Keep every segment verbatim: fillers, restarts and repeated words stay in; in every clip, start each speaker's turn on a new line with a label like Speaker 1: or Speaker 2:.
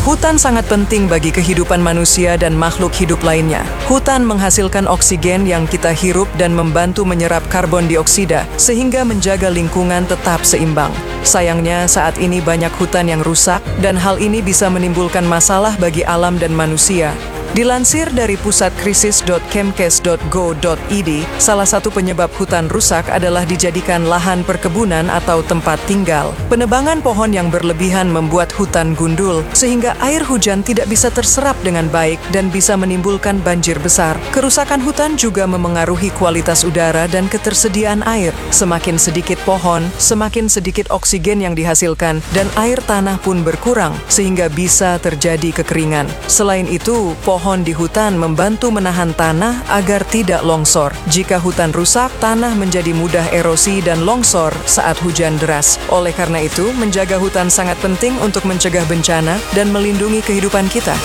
Speaker 1: Hutan sangat penting bagi kehidupan manusia dan makhluk hidup lainnya. Hutan menghasilkan oksigen yang kita hirup dan membantu menyerap karbon dioksida, sehingga menjaga lingkungan tetap seimbang. Sayangnya, saat ini banyak hutan yang rusak, dan hal ini bisa menimbulkan masalah bagi alam dan manusia. Dilansir dari pusat krisis dot kemkes dot go dot id, salah satu penyebab hutan rusak adalah dijadikan lahan perkebunan atau tempat tinggal. Penebangan pohon yang berlebihan membuat hutan gundul, sehingga air hujan tidak bisa terserap dengan baik dan bisa menimbulkan banjir besar. Kerusakan hutan juga memengaruhi kualitas udara dan ketersediaan air. Semakin sedikit pohon, semakin sedikit oksigen yang dihasilkan, dan air tanah pun berkurang, sehingga bisa terjadi kekeringan. Selain itu, pohon Pohon di hutan membantu menahan tanah agar tidak longsor. Jika hutan rusak, tanah menjadi mudah erosi dan longsor saat hujan deras. Oleh karena itu, menjaga hutan sangat penting untuk mencegah bencana dan melindungi kehidupan kita.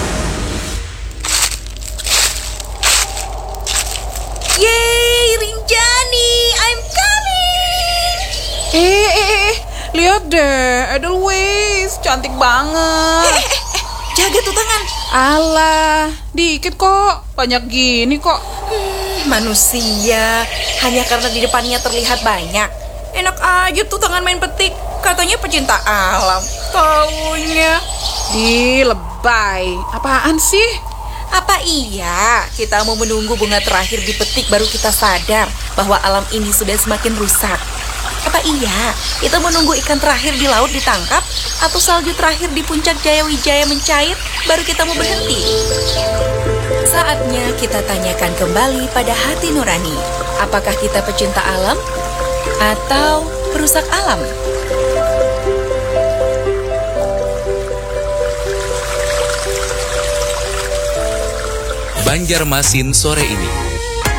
Speaker 2: Yeay, Rinjani, I'm coming!
Speaker 3: Eh, eh, eh, lihat deh, Edelweiss, cantik banget.
Speaker 2: Eh, eh, eh, jaga tuh tangan.
Speaker 3: Alah, dikit kok, banyak gini kok.
Speaker 2: Hmm, manusia, hanya karena di depannya terlihat banyak. Enak aja tuh tangan main petik, katanya pecinta alam. Taunya.
Speaker 3: Di lebay, apaan sih?
Speaker 2: Apa iya kita mau menunggu bunga terakhir dipetik baru kita sadar bahwa alam ini sudah semakin rusak? Apa iya kita menunggu ikan terakhir di laut ditangkap atau salju terakhir di puncak Jaya Wijaya mencair baru kita mau berhenti? Saatnya kita tanyakan kembali pada hati nurani, apakah kita pecinta alam atau perusak alam?
Speaker 4: Banjarmasin sore ini.